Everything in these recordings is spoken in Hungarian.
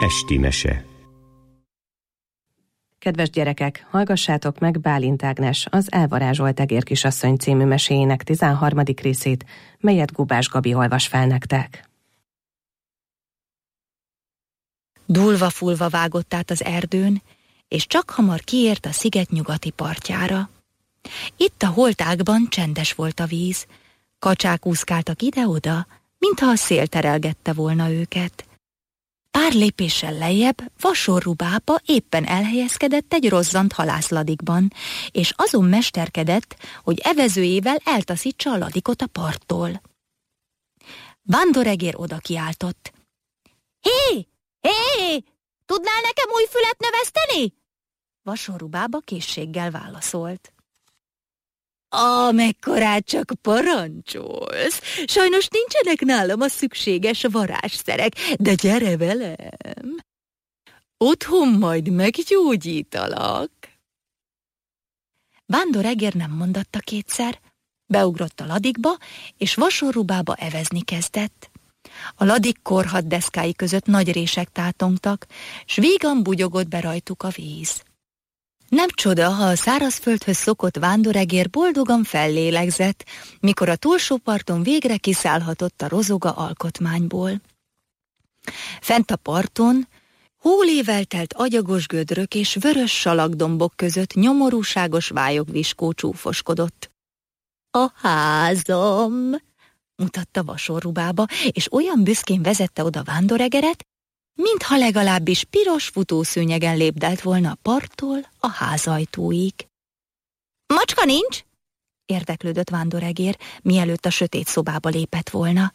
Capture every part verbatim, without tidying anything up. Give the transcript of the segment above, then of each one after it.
Esti mese. Kedves gyerekek, hallgassátok meg Bálint Ágnes, az Elvarázsolt egérkisasszony című meséjének tizenharmadik részét, melyet Gubás Gabi olvas fel nektek. Dúlva-fulva vágott át az erdőn, és csak hamar kiért a sziget nyugati partjára. Itt a holtágban csendes volt a víz, kacsák úszkáltak ide-oda, mintha a szél terelgette volna őket. Pár lépéssel lejjebb vasorú bába éppen elhelyezkedett egy rozzant halászladikban, és azon mesterkedett, hogy evezőjével eltaszítsa a ladikot a parttól. Vándoregér oda kiáltott. Hé! Hé! Tudnál nekem új fület növeszteni? Vasorú bába készséggel válaszolt. Amekkorát csak parancsolsz. Sajnos nincsenek nálam a szükséges varázsszerek, de gyere velem. Otthon majd meggyógyítalak. Vándoregér nem mondatta kétszer, beugrott a ladikba, és vasorú bába evezni kezdett. A ladik korhadt deszkái között nagy rések tátongtak, s vígan bugyogott be rajtuk a víz. Nem csoda, ha a szárazföldhöz szokott vándoregér boldogan fellélegzett, mikor a túlsó parton végre kiszállhatott a rozoga alkotmányból. Fent a parton hólével telt agyagos gödrök és vörös salakdombok között nyomorúságos vályogviskó csúfoskodott. A házam, mutatta vasorú bába, és olyan büszkén vezette oda vándoregeret, mintha legalábbis piros futószőnyegen lépdelt volna a parttól a házajtóig. Macska nincs? Érdeklődött vándoregér, mielőtt a sötét szobába lépett volna.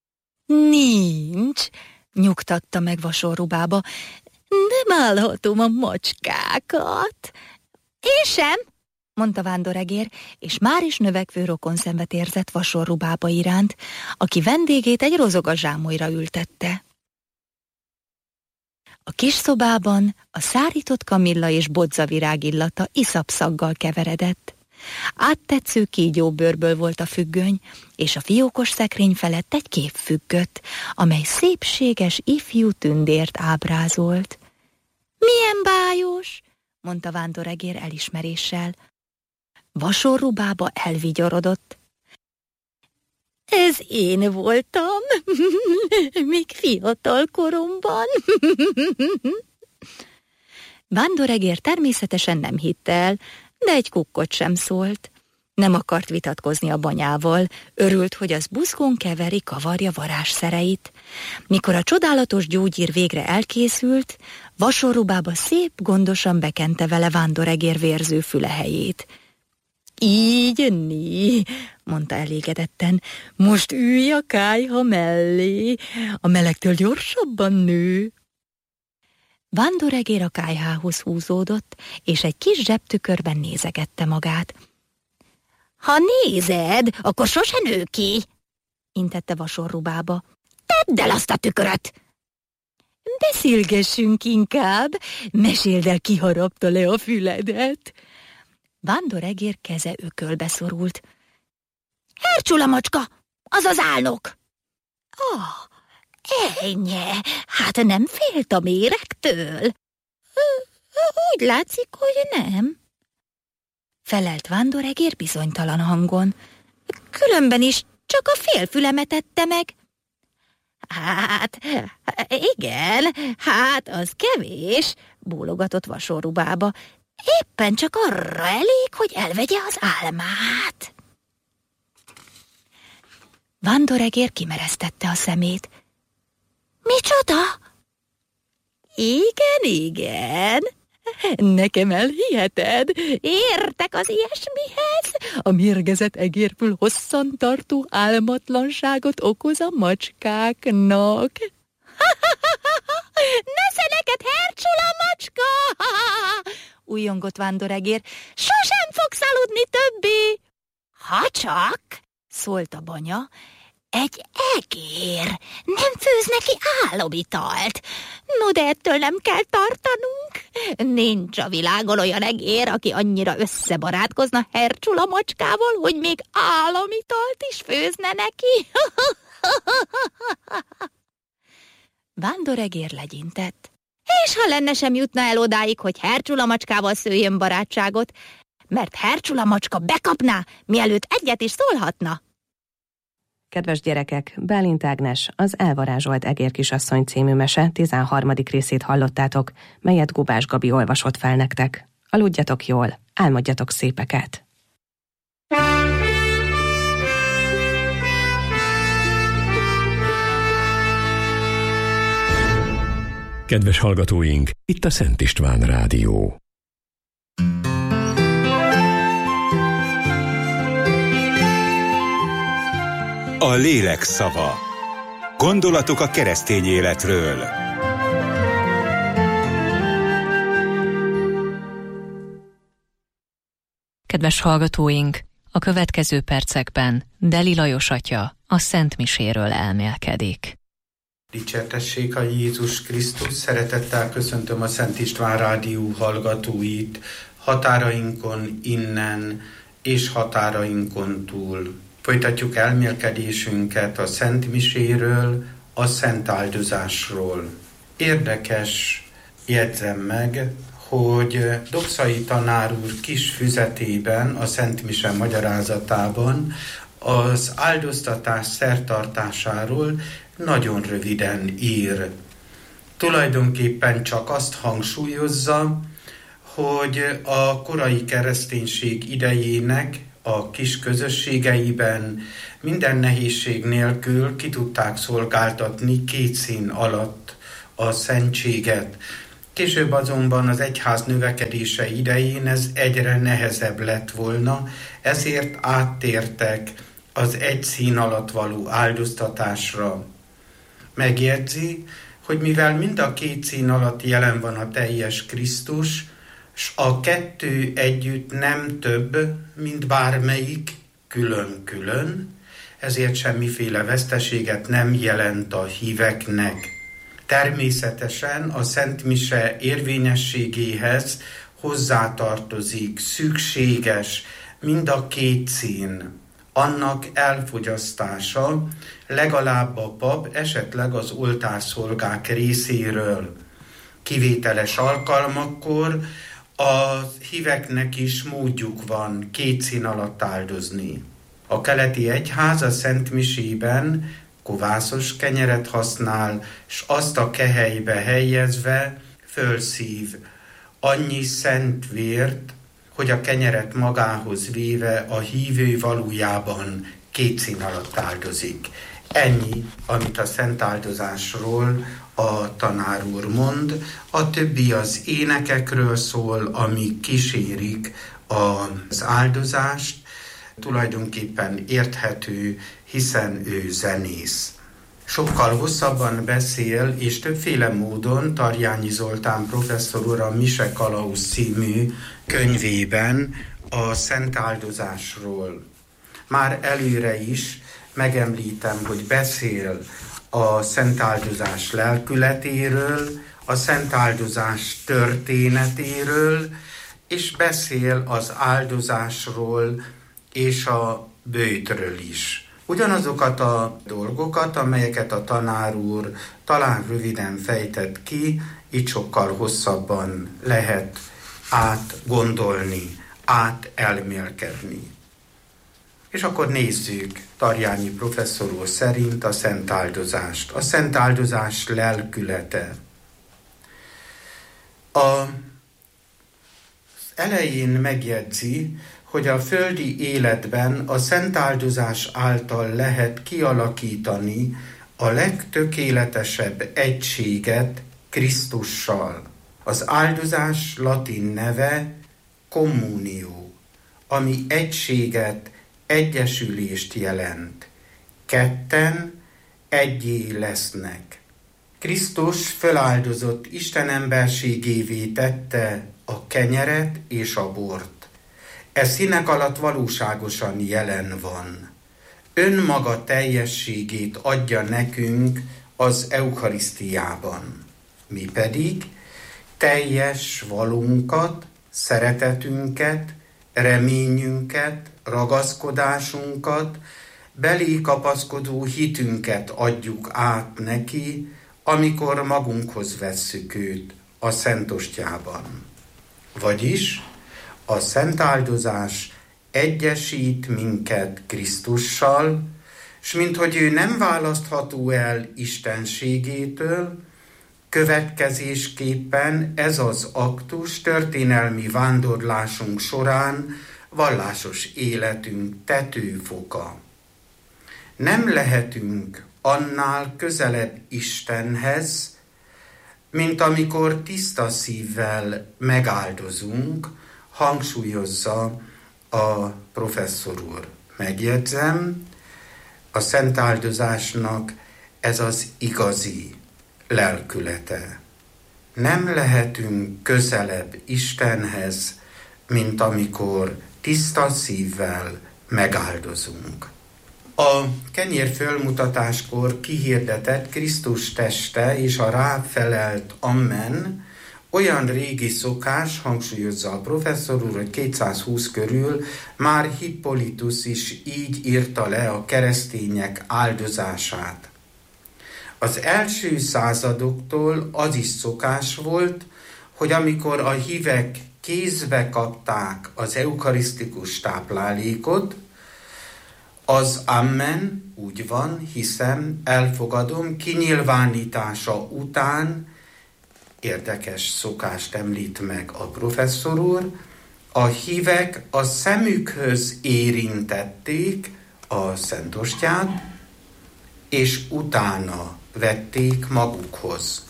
Nincs, nyugtatta meg vasorú bába, nem állhatom a macskákat. Én sem, mondta vándoregér, és már is növekvő rokonszenvet érzett vasorú bába iránt, aki vendégét egy rozogazsámolyra ültette. A kis szobában a szárított kamilla és bodzavirág illata iszapszaggal keveredett. Áttetsző kígyóbőrből volt a függöny, és a fiókos szekrény felett egy kép függött, amely szépséges ifjú tündért ábrázolt. Milyen bájos, mondta vándoregér elismeréssel. Vasorú bába elvigyorodott. Ez én voltam, még fiatal koromban. Vándoregér természetesen nem hitt el, de egy kukkot sem szólt. Nem akart vitatkozni a banyával, örült, hogy az buzgón keveri, kavarja varázsszereit. Mikor a csodálatos gyógyír végre elkészült, vasorú bába szép, gondosan bekente vele vándoregér vérző fülehelyét. Így, né, mondta elégedetten, most ülj a kályha mellé, a melegtől gyorsabban nő. Vándoregér a kályhához húzódott, és egy kis zsebtükörben nézegette magát. Ha nézed, akkor sose nő ki, intette vasorú bába. Tedd el azt a tükröt! Beszélgessünk inkább, meséld el, ki harapta le a füledet. Vándoregér keze ökölbe szorult. Hercsula macska, az az álnok! Ah, ennyi, hát nem félt a méregtől? Úgy látszik, hogy nem. Felelt Vándoregér bizonytalan hangon. Különben is csak a félfülemet tette meg. Hát, igen, hát az kevés, bólogatott vasorú bába. Éppen csak arra elég, hogy elvegye az álmát. Vándoregér kimeresztette a szemét. Micsoda? Igen, igen. Nekem elhiheted? Értek az ilyesmihez. A mérgezett egérfül hosszantartó álmatlanságot okoz a macskáknak. Nesze neked, Hercsula macska! Újjongott Vándoregér. Sosem fogsz aludni többé. Ha csak, szólt a banya, egy egér nem főz neki álomitalt. No, de ettől nem kell tartanunk. Nincs a világon olyan egér, aki annyira összebarátkozna Hercsula macskával, hogy még álomitalt is főzne neki. Vándoregér legyintett. És ha lenne, sem jutna el odáig, hogy Hercsula macskával szőjön barátságot, mert Hercsula macska bekapná, mielőtt egyet is szólhatna. Kedves gyerekek, Bálint Ágnes, az Elvarázsolt egérkisasszony című mese tizenharmadik részét hallottátok, melyet Gubás Gabi olvasott fel nektek. Aludjatok jól, álmodjatok szépeket! Kedves hallgatóink, itt a Szent István Rádió. A lélek szava. Gondolatok a keresztény életről. Kedves hallgatóink, a következő percekben Deli Lajos atya a Szent Miséről elmélkedik. Dicsértessék a Jézus Krisztus, szeretettel köszöntöm a Szent István Rádió hallgatóit határainkon innen és határainkon túl. Folytatjuk elmélkedésünket a Szent Miséről, a Szent Áldozásról. Érdekes, jegyzem meg, hogy Dokszai tanár úr kis füzetében, a Szent Mise magyarázatában az áldoztatás szertartásáról nagyon röviden ír. Tulajdonképpen csak azt hangsúlyozza, hogy a korai kereszténység idejének a kis közösségeiben minden nehézség nélkül ki tudták szolgáltatni két szín alatt a szentséget. Később azonban az egyház növekedése idején ez egyre nehezebb lett volna, ezért áttértek az egy szín alatt való áldoztatásra. Megjegyzi, hogy mivel mind a két szín alatt jelen van a teljes Krisztus, s a kettő együtt nem több, mint bármelyik külön-külön, ezért semmiféle veszteséget nem jelent a híveknek. Természetesen a Szent Mise érvényességéhez hozzátartozik, szükséges mind a két szín, annak elfogyasztása, legalább a pap, esetleg az oltárszolgák részéről. Kivételes alkalmakkor a híveknek is módjuk van két szín alatt áldozni. A keleti egyház a Szent Misében kovászos kenyeret használ, s azt a kehelybe helyezve fölszív annyi szent vért, hogy a kenyeret magához véve a hívő valójában két szín alatt áldozik. Ennyi, amit a szent áldozásról a tanár úr mond, a többi az énekekről szól, amik kísérik az áldozást, tulajdonképpen érthető, hiszen ő zenész. Sokkal hosszabban beszél, és többféle módon Tarjányi Zoltán professzor úr a Mise Kalauz című könyvében a szent áldozásról. Már előre is megemlítem, hogy beszél a szent áldozás lelkületéről, a szent áldozás történetéről, és beszél az áldozásról és a böjtről is. Ugyanazokat a dolgokat, amelyeket a tanár úr talán röviden fejtett ki, itt sokkal hosszabban lehet átgondolni, átelmélkedni. És akkor nézzük Tarjányi professzor úr szerint a szent áldozást. A szent áldozás lelkülete. A elején megjegyzi, hogy a földi életben a szent áldozás által lehet kialakítani a legtökéletesebb egységet Krisztussal. Az áldozás latin neve communio, ami egységet, egyesülést jelent. Ketten egyé lesznek. Krisztus föláldozott Isten emberségévé tette a kenyeret és a bort. E színek alatt valóságosan jelen van. Önmaga teljességét adja nekünk az eukarisztiában. Mi pedig teljes valunkat, szeretetünket, reményünket, ragaszkodásunkat, belé kapaszkodó hitünket adjuk át neki, amikor magunkhoz vesszük őt a Szentostyában. Vagyis a szentáldozás egyesít minket Krisztussal, s minthogy ő nem választható el istenségétől, következésképpen ez az aktus történelmi vándorlásunk során vallásos életünk tetőfoka. Nem lehetünk annál közelebb Istenhez, mint amikor tiszta szívvel megáldozunk, hangsúlyozza a professzor úr. Megjegyzem, a szentáldozásnak ez az igazi lelkülete. Nem lehetünk közelebb Istenhez, mint amikor tiszta szívvel megáldozunk. A kenyér fölmutatáskor kihirdetett Krisztus teste és a ráfelelt amen olyan régi szokás, hangsúlyozza a professzor úr, hogy kétszázhúsz körül már Hippolytus is így írta le a keresztények áldozását. Az első századoktól az is szokás volt, hogy amikor a hívek kézbe kapták az eukarisztikus táplálékot, az amen, úgy van, hiszem, elfogadom, kinyilvánítása után, érdekes szokást említ meg a professzor úr, a hívek a szemükhöz érintették a szentostyát, és utána vették magukhoz.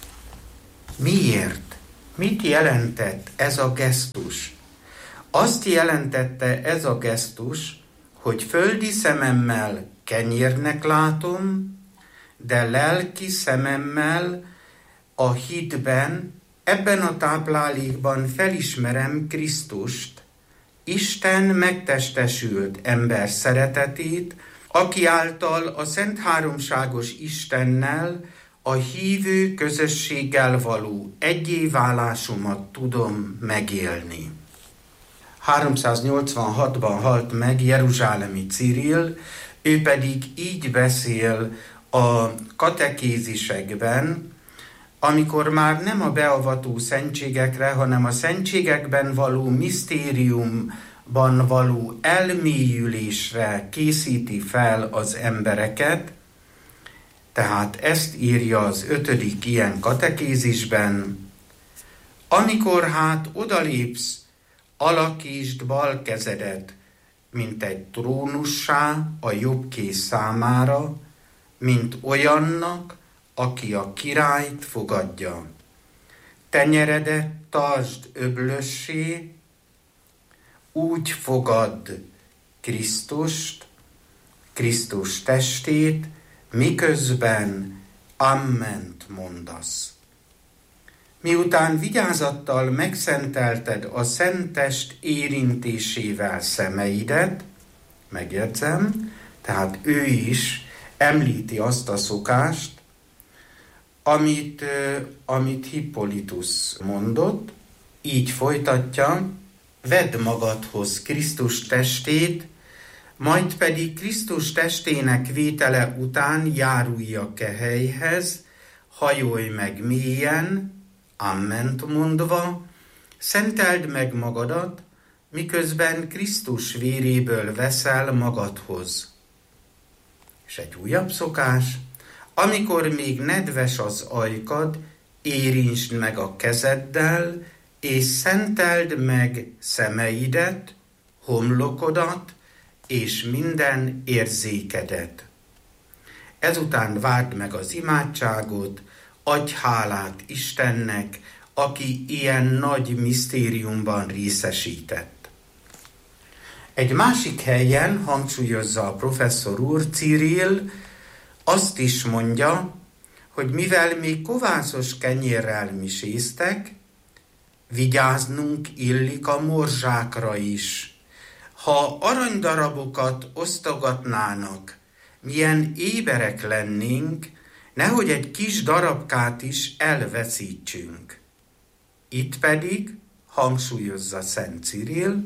Miért? Mit jelentett ez a gesztus? Azt jelentette ez a gesztus, hogy földi szememmel kenyérnek látom, de lelki szememmel a hitben, ebben a táplálékban felismerem Krisztust, Isten megtestesült ember szeretetét, aki által a Szent Háromságos Istennel, a hívő közösséggel való egyéválásomat tudom megélni. háromszáznyolcvanhatban halt meg jeruzsálemi Cirill, ő pedig így beszél a katekézisekben, amikor már nem a beavató szentségekre, hanem a szentségekben való misztériumban való elmélyülésre készíti fel az embereket, tehát ezt írja az ötödik ilyen katekézisben, amikor hát odalépsz, alakítsd bal kezedet, mint egy trónussá a jobb kéz számára, mint olyannak, aki a királyt fogadja. Tenyeredet tartsd öblössé, úgy fogadd Krisztust, Krisztus testét, miközben amment mondasz. Miután vigyázattal megszentelted a szentest érintésével szemeidet, megjegyzem, tehát ő is említi azt a szokást, amit, amit Hippolytus mondott, így folytatja, vedd magadhoz Krisztus testét, majd pedig Krisztus testének vétele után járulj a kehelyhez, hajolj meg mélyen, amment mondva, szenteld meg magadat, miközben Krisztus véréből veszel magadhoz. És egy újabb szokás, amikor még nedves az ajkad, érintsd meg a kezeddel, és szenteld meg szemeidet, homlokodat, és minden érzékedet. Ezután várd meg az imádságot, adj hálát Istennek, aki ilyen nagy misztériumban részesített. Egy másik helyen hangsúlyozza a professzor úr, Cirill, azt is mondja, hogy mivel még kovászos kenyérrel miséztek, vigyáznunk illik a morzsákra is. Ha aranydarabokat osztogatnának, milyen éberek lennénk, nehogy egy kis darabkát is elveszítsünk. Itt pedig, hangsúlyozza Szent Cirill,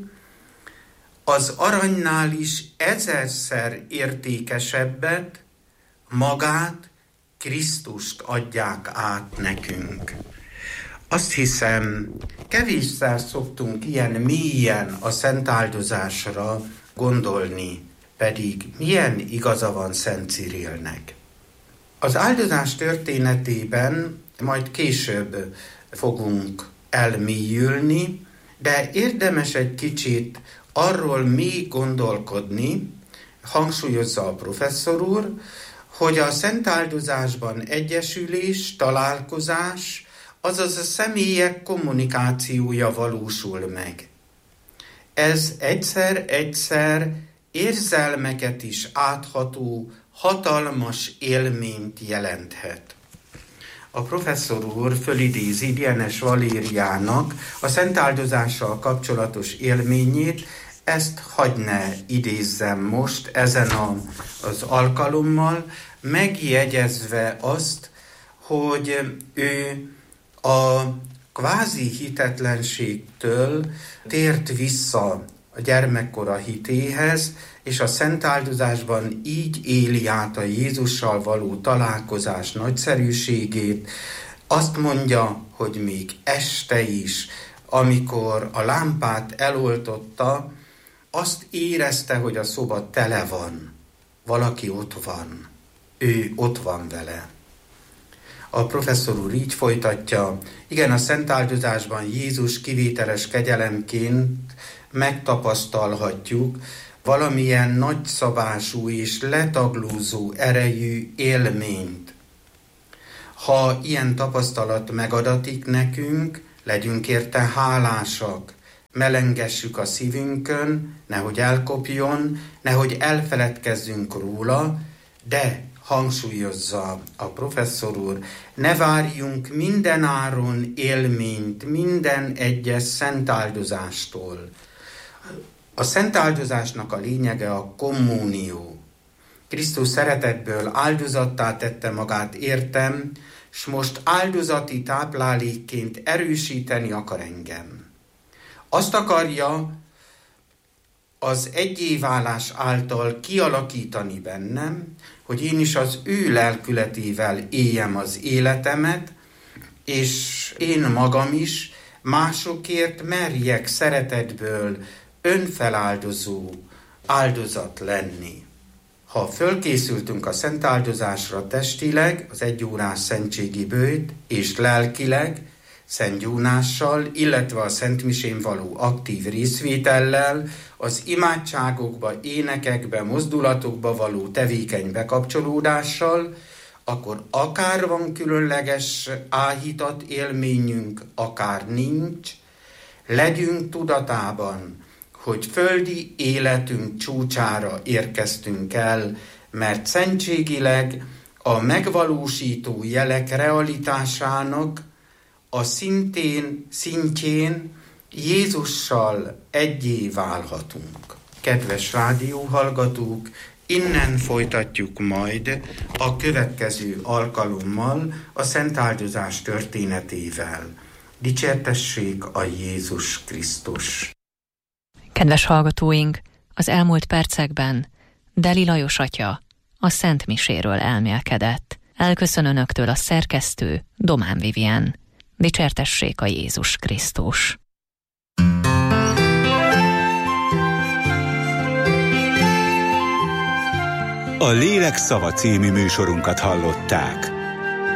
az aranynál is ezerszer értékesebbet, magát, Krisztust adják át nekünk. Azt hiszem, kevésszer szoktunk ilyen mélyen a szentáldozásra gondolni, pedig milyen igaza van Szent Cirilnek. Az áldozás történetében majd később fogunk elmélyülni, de érdemes egy kicsit arról még gondolkodni, hangsúlyozza a professzor úr, hogy a szentáldozásban egyesülés, találkozás, azaz a személyek kommunikációja valósul meg. Ez egyszer-egyszer érzelmeket is átható, hatalmas élményt jelenthet. A professzor úr fölidézi Dienes Valériának a szentáldozással kapcsolatos élményét, ezt hadd ne idézzem most ezen a, az alkalommal, megjegyezve azt, hogy ő a kvázi hitetlenségtől tért vissza a gyermekkora hitéhez, és a szentáldozásban így éli át a Jézussal való találkozás nagyszerűségét. Azt mondja, hogy még este is, amikor a lámpát eloltotta, azt érezte, hogy a szoba tele van. Valaki ott van. Ő ott van vele. A professzor úr így folytatja, igen, a szentáldozásban Jézus kivételes kegyelemként megtapasztalhatjuk valamilyen nagyszabású és letaglózó erejű élményt. Ha ilyen tapasztalat megadatik nekünk, legyünk érte hálásak, melengessük a szívünkön, nehogy elkopjon, nehogy elfeledkezzünk róla, de hangsúlyozza a professzor úr, ne várjunk mindenáron élményt minden egyes szentáldozástól. A szentáldozásnak a lényege a kommunió. Krisztus szeretetből áldozattá tette magát értem, s most áldozati táplálékként erősíteni akar engem. Azt akarja az egyéválás által kialakítani bennem, hogy én is az ő lelkületével éljem az életemet, és én magam is másokért merjek szeretetből önfeláldozó áldozat lenni. Ha fölkészültünk a szentáldozásra testileg, az egyórás szentségi bőjt, és lelkileg, szentgyónással, illetve a szentmisén való aktív részvétellel, az imádságokba, énekekbe, mozdulatokba való tevékeny bekapcsolódással, akkor akár van különleges áhítat élményünk, akár nincs, legyünk tudatában, hogy földi életünk csúcsára érkeztünk el, mert szentségileg a megvalósító jelek realitásának a szintén, szintjén Jézussal egyé válhatunk. Kedves rádióhallgatók, innen folytatjuk majd a következő alkalommal a szentáldozás történetével. Dicsértessék a Jézus Krisztus! Kedves hallgatóink, az elmúlt percekben Deli Lajos atya a Szent Miséről elmélkedett. Elköszön önöktől a szerkesztő Domán Vivien. Dicsértessék a Jézus Krisztus! A Lélek szava című műsorunkat hallották.